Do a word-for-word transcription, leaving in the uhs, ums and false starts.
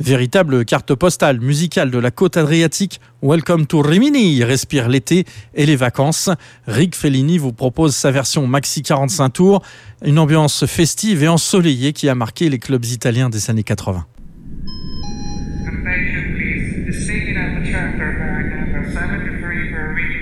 Véritable carte postale musicale de la côte adriatique, Welcome to Rimini respire l'été et les vacances. Rick Fellini vous propose sa version maxi quarante-cinq tours, une ambiance festive et ensoleillée qui a marqué les clubs italiens des années quatre-vingts. Attention please, the singing at the chapter bag number seventy-three for Ricky